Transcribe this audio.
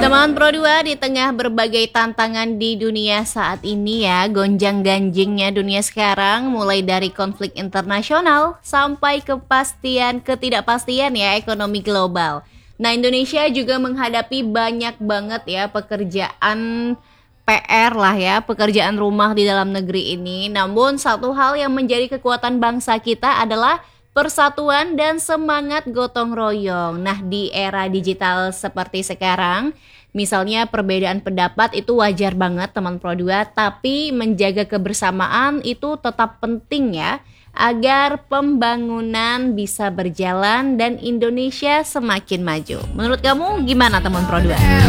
Teman Pro 2, di tengah berbagai tantangan di dunia saat ini ya, gonjang-ganjingnya dunia sekarang, mulai dari konflik internasional sampai ketidakpastian ya ekonomi global. Nah, Indonesia juga menghadapi banyak banget ya pekerjaan PR lah ya, pekerjaan rumah di dalam negeri ini. Namun satu hal yang menjadi kekuatan bangsa kita adalah persatuan dan semangat gotong royong. Nah, di era digital seperti sekarang, misalnya perbedaan pendapat itu wajar banget teman Pro 2, tapi menjaga kebersamaan itu tetap penting ya, agar pembangunan bisa berjalan dan Indonesia semakin maju. Menurut kamu gimana teman Pro 2?